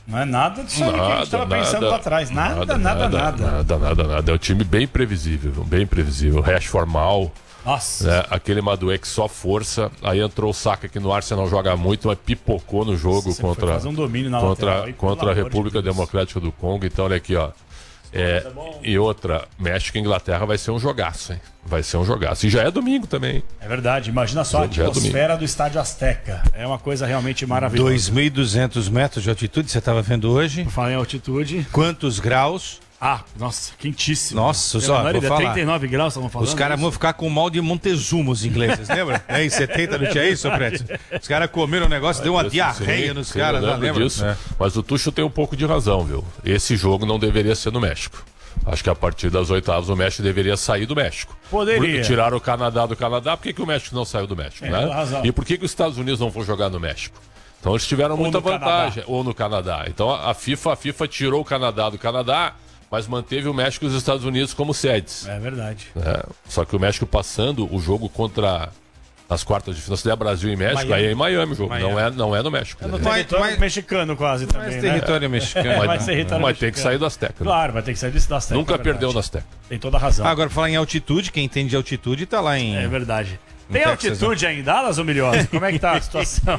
Não é nada disso aí que a gente estava pensando lá atrás. Nada. É um time bem previsível, bem previsível. Hash formal. Nossa. Né? Aquele Madueke só força. Aí entrou o Saka, que no Arsenal joga muito, mas pipocou no jogo contra a República Democrática do Congo. Então, olha aqui, ó. E outra, México e Inglaterra vai ser um jogaço, hein? Vai ser um jogaço. E já é domingo também. É verdade. Imagina só a atmosfera do Estádio Azteca. É uma coisa realmente maravilhosa. 2.200 metros de altitude, você estava vendo hoje. Fala em altitude. Quantos graus? Nossa, quentíssimo. Nossa, só vou falar. 39 graus, estavam falando. Os caras vão ficar com o mal de Montezuma, os ingleses, lembra? Em 70 não tinha isso, Prédio? Os caras comeram o negócio, deu uma diarreia nos caras, não lembra? Disso. Mas o Tuxo tem um pouco de razão, viu? Esse jogo não deveria ser no México. Acho que a partir das oitavas o México deveria sair do México. Poderia. Tiraram o Canadá do Canadá, por que o México não saiu do México, né? Razão. E por que os Estados Unidos não vão jogar no México? Então eles tiveram muita vantagem. Ou no Canadá. Então a FIFA tirou o Canadá do Canadá, mas manteve o México e os Estados Unidos como sedes. É verdade. Só que o México passando o jogo contra as quartas de final, se der Brasil e México, aí é em Miami o jogo. Não é no México. É no território mexicano quase também, território mexicano. Mas tem que sair do Azteca. Claro, vai ter que sair do Azteca. Nunca perdeu no Azteca. Tem toda a razão. Agora, falar em altitude, quem entende de altitude tá lá em... É verdade. Tem altitude aí em Dallas, ou Miliosa? Como é que tá a situação?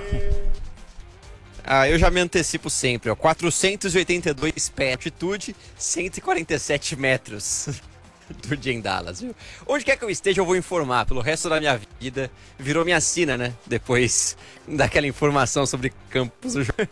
Eu já me antecipo sempre, ó. 482 pés de altitude, 147 metros do dia em Dallas, viu? Onde quer que eu esteja, eu vou informar. Pelo resto da minha vida, virou minha sina, né? Depois daquela informação sobre campos do jogo.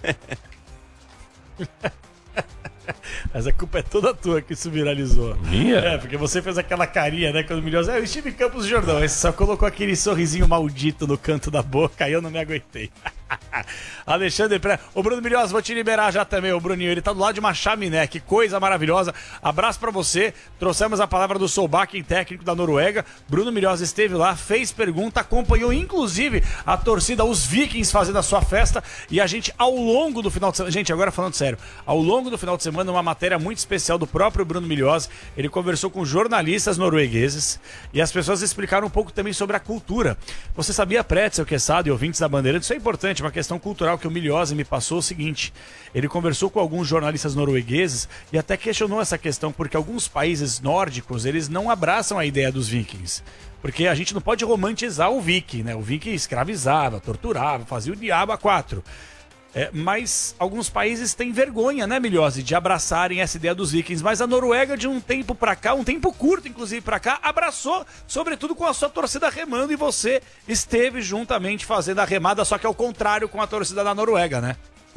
Mas a culpa é toda tua que isso viralizou. Minha? Porque você fez aquela carinha, né? Quando o Miliosa, eu estive em Campos do Jordão. Aí você só colocou aquele sorrisinho maldito no canto da boca, aí eu não me aguentei. Alexandre Pré. O Bruno Milhosa, vou te liberar já também, o Bruninho. Ele tá do lado de uma chaminé, que coisa maravilhosa. Abraço pra você. Trouxemos a palavra do Solbakken, técnico da Noruega. Bruno Milhosa esteve lá, fez pergunta, acompanhou inclusive a torcida, os Vikings fazendo a sua festa. E a gente, ao longo do final de semana, gente, agora falando sério, ao longo do final de semana, uma matéria muito especial do próprio Bruno Milhosa. Ele conversou com jornalistas noruegueses e as pessoas explicaram um pouco também sobre a cultura. Você sabia, Pretzel, Quesada e ouvintes da Bandeirante, isso é importante, uma questão cultural que o Milhosa me passou o seguinte: ele conversou com alguns jornalistas noruegueses e até questionou essa questão, porque alguns países nórdicos, eles não abraçam a ideia dos vikings. Porque a gente não pode romantizar o viking, né? O viking escravizava, torturava, fazia o diabo a quatro. Mas alguns países têm vergonha, né, Milhosa, de abraçarem essa ideia dos vikings. Mas a Noruega, de um tempo pra cá, um tempo curto, inclusive, pra cá, abraçou, sobretudo com a sua torcida remando, e você esteve juntamente fazendo a remada, só que ao contrário com a torcida da Noruega, né?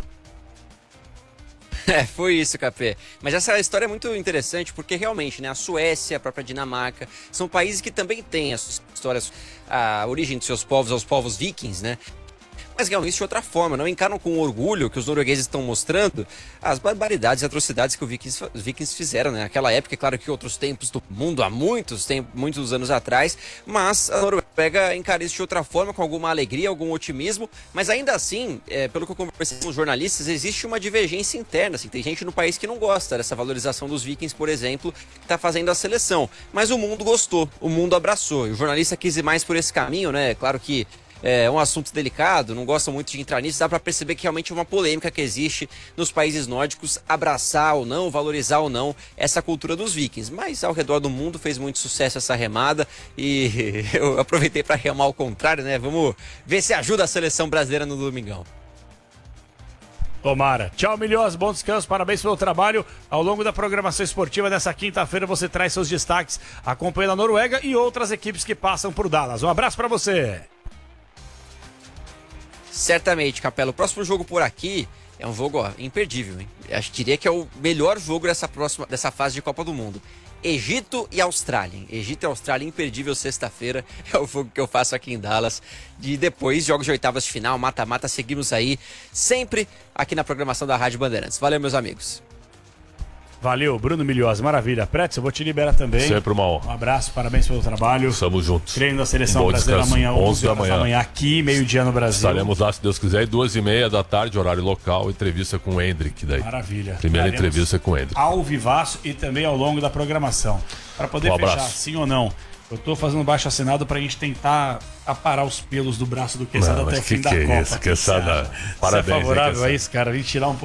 Foi isso, Capê. Mas essa história é muito interessante porque realmente, né, a Suécia, a própria Dinamarca, são países que também têm as suas histórias, a origem dos seus povos, aos povos vikings, né? Mas realmente de outra forma, não encaram com orgulho que os noruegueses estão mostrando as barbaridades e atrocidades que os vikings fizeram, né? Naquela época, é claro que outros tempos do mundo, há muitos anos atrás, mas a Noruega encara isso de outra forma, com alguma alegria, algum otimismo, mas ainda assim, pelo que eu conversei com os jornalistas, existe uma divergência interna, assim, tem gente no país que não gosta dessa valorização dos vikings, por exemplo, que está fazendo a seleção, mas o mundo gostou, o mundo abraçou, e o jornalista quis ir mais por esse caminho, né? Claro que é um assunto delicado, não gosto muito de entrar nisso, dá pra perceber que realmente é uma polêmica que existe nos países nórdicos, abraçar ou não, valorizar ou não essa cultura dos vikings. Mas ao redor do mundo fez muito sucesso essa remada e eu aproveitei para remar ao contrário, né? Vamos ver se ajuda a seleção brasileira no domingão. Tomara. Tchau, Milhosa, bom descanso, parabéns pelo trabalho. Ao longo da programação esportiva dessa quinta-feira você traz seus destaques acompanhando a Noruega e outras equipes que passam por Dallas. Um abraço para você. Certamente, Capela. O próximo jogo por aqui é um jogo imperdível, hein? Diria que é o melhor jogo dessa fase de Copa do Mundo. Egito e Austrália. Egito e Austrália, imperdível, sexta-feira. É o jogo que eu faço aqui em Dallas. E depois, jogos de oitavas de final, mata-mata, seguimos aí, sempre aqui na programação da Rádio Bandeirantes. Valeu, meus amigos. Valeu, Bruno Milhosa, maravilha. Pretz, eu vou te liberar também. Sempre uma honra. Um abraço, parabéns pelo trabalho. Estamos juntos. Treino da Seleção Brasileira amanhã, 11 horas da manhã, aqui, meio-dia no Brasil. Estaremos lá, se Deus quiser, e 2h30 da tarde, horário local, entrevista com o Hendrick daí. Maravilha. Primeira entrevista com o Hendrick. Ao vivaço e também ao longo da programação. Para poder fechar, sim ou não, eu tô fazendo baixo assinado pra gente tentar aparar os pelos do braço do Quesada até o fim da Copa. Quesada, parabéns. Você é favorável a isso, cara? A gente tirar um